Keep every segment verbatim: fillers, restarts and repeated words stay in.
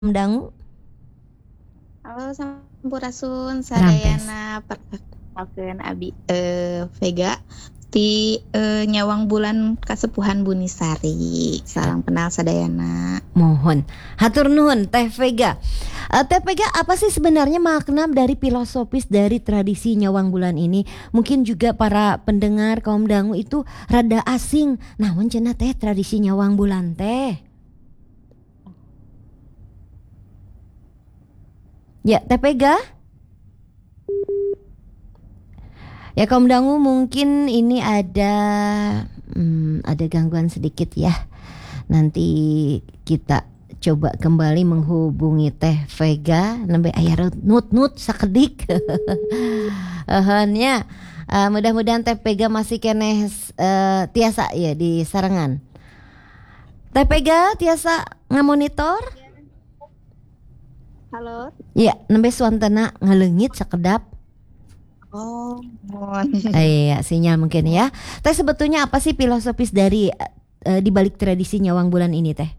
Dangu. Halo Sampurasun, Rampes. sadayana perkenalkeun Abi eh, Vega ti eh, nyawang bulan kasepuhan Bunisari. Salam kenal sadayana. Mohon. Hatur nuhun Teh Vega. Eh, Teh Vega, apa sih sebenarnya makna dari filosofis dari tradisi nyawang bulan ini? Mungkin juga para pendengar kaum dangu itu rada asing. Namun cenah teh tradisi nyawang bulan teh. Ya, Teh Vega? Ya kaum dangu, mungkin ini ada hmm, ada gangguan sedikit ya. Nanti kita coba kembali menghubungi Teh Vega nembe aya nut-nut sakedik. Ehenya uh, mudah-mudahan Teh Vega masih keneh uh, tiasa ya di sarangan. Teh Vega tiasa ngamonitor? Halo. Ya, nembe suantana ngaleungit sakedap. Oh, mohon. Iya, sinyal mungkin ya. Teh sebetulnya apa sih filosofis dari uh, di balik tradisi nyawang bulan ini Teh?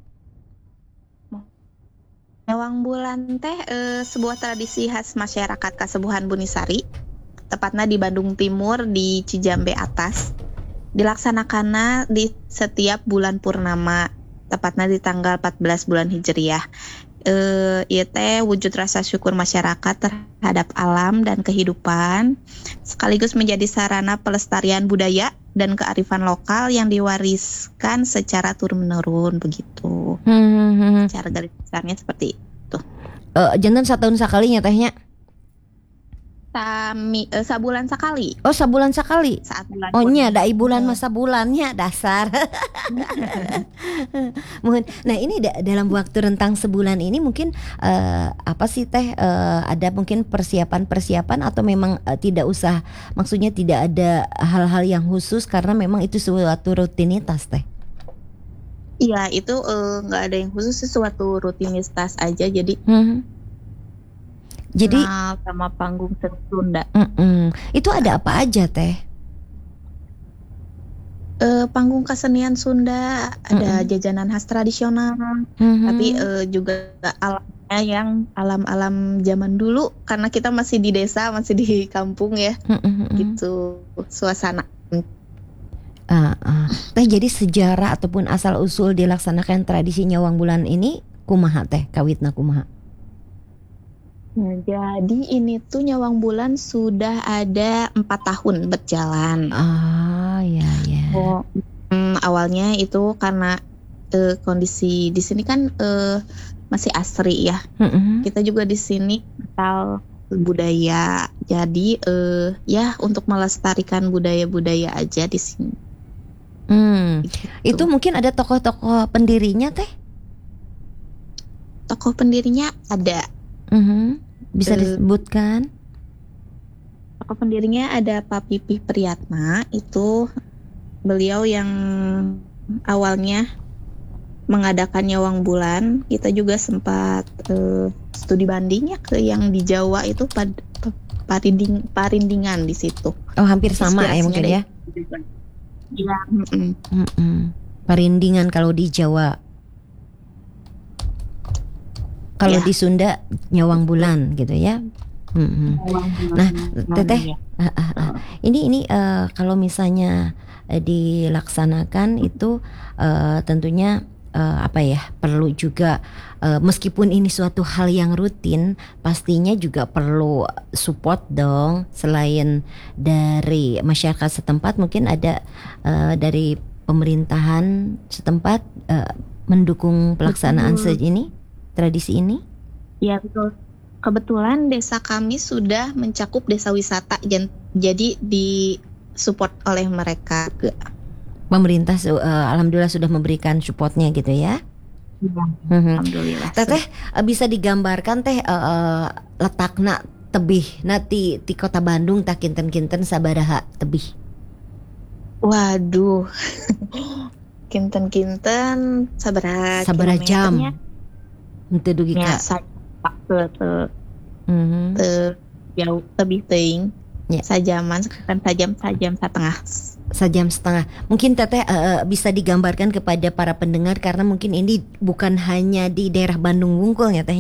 Nyawang bulan teh eh, sebuah tradisi khas masyarakat Kasepuhan Bunisari, tepatnya di Bandung Timur di Cijambe Atas. Dilaksanakan di setiap bulan purnama, tepatnya di tanggal empat belas bulan Hijriah. Eh, ieu teh wujud rasa syukur masyarakat terhadap alam dan kehidupan, sekaligus menjadi sarana pelestarian budaya dan kearifan lokal yang diwariskan secara turun-menurun begitu. Hmm, Cara garis besarnya seperti itu. uh, jantan setahun sekalinya tehnya. Sami, eh, sabulan sekali Oh, sabulan sekali. saat bulan Oh nya da purnama. bulan Oh. masa bulannya dasar. Mohon. Nah, ini da- dalam waktu rentang sebulan ini mungkin eh, apa sih Teh eh, ada mungkin persiapan-persiapan atau memang eh, tidak usah, maksudnya tidak ada hal-hal yang khusus karena memang itu suatu rutinitas Teh. Iya, itu eh, nggak ada yang khusus, sesuatu rutinitas aja. Jadi Hmm. Jadi kenal sama panggung seni Sunda. mm-mm. Itu ada apa aja Teh? Eh, panggung kesenian Sunda, ada Mm-mm. jajanan khas tradisional, Mhm. tapi eh, juga alamnya yang alam-alam zaman dulu, karena kita masih di desa, masih di kampung ya, Mm-mm. gitu suasana. Ah, ah. Teh, jadi sejarah ataupun asal usul dilaksanakan tradisi nyawang bulan ini kumaha Teh, kawitna kumaha? Nah, jadi ini tuh nyawang bulan sudah ada empat tahun berjalan. Ah, ya ya. Oh, hmm, awalnya itu karena eh, kondisi di sini kan eh, masih asri ya. Mm-mm. Kita juga di sini kental budaya. Jadi eh, ya untuk melestarikan budaya-budaya aja di sini. Hmm. Gitu. Itu mungkin ada tokoh-tokoh pendirinya Teh? Tokoh pendirinya ada. Mhm. Bisa Eh, disebutkan? Tokoh pendirinya ada Pak Pipih Priyatna. Itu beliau yang awalnya mengadakan nyawang bulan. Kita juga sempat eh, studi banding ya ke yang di Jawa itu pad, pa- parinding, parindingan di situ. Oh, hampir sama ya Inspirasinya mungkin dari- ya. Iya, mm-mm. Mm-mm. Parindingan kalau di Jawa. Kalau Ya. di Sunda nyawang bulan gitu ya. Mm-mm. Nah, Teteh, ah, ah, ah. ini ini eh, kalau misalnya eh, dilaksanakan itu eh, tentunya eh, apa ya, perlu juga eh, meskipun ini suatu hal yang rutin, pastinya juga perlu support dong. Selain dari masyarakat setempat, mungkin ada eh, dari pemerintahan setempat eh, mendukung pelaksanaan Betul. ini, tradisi ini. Ya betul. Kebetulan desa kami sudah mencakup desa wisata, jan- jadi disupport oleh mereka. Ke, Pemerintah su- eh, alhamdulillah sudah memberikan supportnya gitu ya. Mhm. Alhamdulillah. Teteh, eh, bisa digambarkan Teh eh, eh, letakna tebih nanti di kota Bandung tak kinten-kinten sabaraha tebih? Waduh. Kinten-kinten sabaraha Sabaraha jam? kilometernya? Henteu dugi Ya, ka. sa- te, te, Mhm. te, jauh lebih teuing. Ya. Sajaman, sekitar sajam sajam setengah Sejam setengah. Mungkin Teteh uh, bisa digambarkan kepada para pendengar karena mungkin ini bukan hanya di daerah Bandung Wungkul ya Teh.